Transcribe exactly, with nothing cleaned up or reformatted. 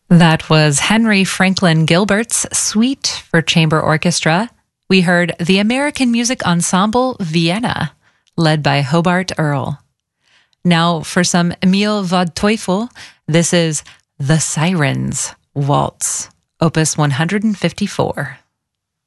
That was Henry Franklin Gilbert's Suite for Chamber Orchestra. We heard the American Music Ensemble Vienna, led by Hobart Earl. Now for some Emil von Teufel, this is The Sirens Waltz, Opus one fifty-four.